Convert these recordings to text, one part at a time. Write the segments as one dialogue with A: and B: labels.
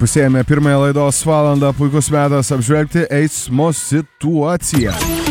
A: Įpusėjame pirmąją laidos valandą, puikus metas apžvelgti eismo situaciją.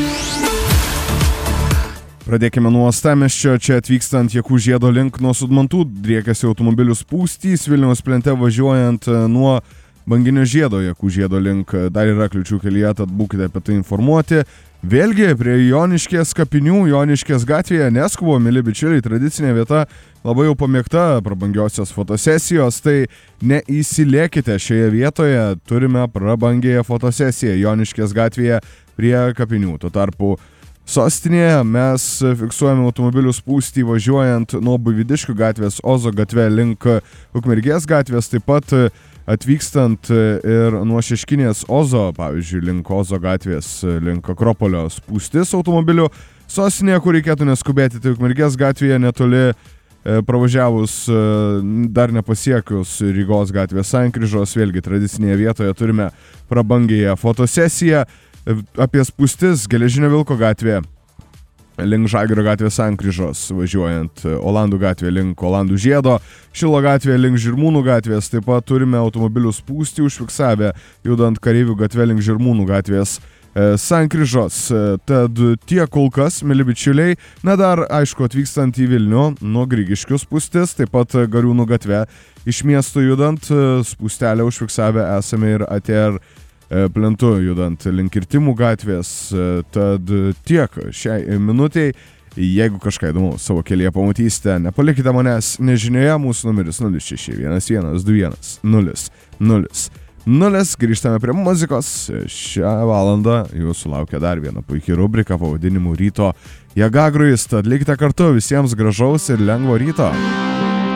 A: Pradėkime nuo uostamiesčio, čia atvykstant Jakų žiedo link nuo Sudmantų driekiasi automobilių spūstys, Vilniaus plente važiuojant nuo Banginio žiedo Jakų žiedo link dar yra kliučių kelyje, tad būkite apie tai informuoti. Vėlgi prie Joniškės kapinių, Joniškės gatvėje neskubo, mili bičiuliai, tradicinė vieta, labai jau pamėgta prabangiosios fotosesijos, tai neįsilėkite šioje vietoje, turime prabangėję fotosesiją Joniškės gatvėje prie kapinių. Tuo tarpu sostinėje mes fiksuojame automobilių spūstį važiuojant nuo Buivydiškių gatvės Ozo gatve link Ukmergės gatvės, taip pat atvykstant ir nuo Šeškinės Ozo, pavyzdžiui, link Ozo gatvės, link Akropolio spūstis automobilių. Sostinėje, kur reikėtų neskubėti, tai Ukmergės gatvėje netoli pravažiavus, dar nepasiekus Rygos gatvės sankryžos, vėlgi tradicinėje vietoje turime prabangėję fotosesiją. Apie spūstis Geležinio Vilko gatvėje link Žalgirio gatvės sankryžos, važiuojant Olandų gatvė link Olandų žiedo, Šilo gatvė link Žirmūnų gatvės, taip pat turime automobilių spūstį užfiksavę, judant Kareivių gatvė link Žirmūnų gatvės sankryžos. Tad tiek kol kas, mili bičiuliai, na dar aišku atvykstant į Vilnių nuo Grigiškių spūstis, taip pat Gariūnų gatvė iš miesto judant, spūstelę užfiksavę esame ir ATR plentu judant link Kirtimų gatvės. Tad tiek šiai minutiai. Jeigu kažką įdomu savo kelyje pamatysite, nepalikite manęs nežinioje, mūsų numeris 0611210000. Grįžtame prie muzikos. Šią valandą jūsų laukia dar viena puikia rubrika pavadinimu Ryto Jagagrujus. Tad likite kartu, visiems gražaus ir lengvo ryto.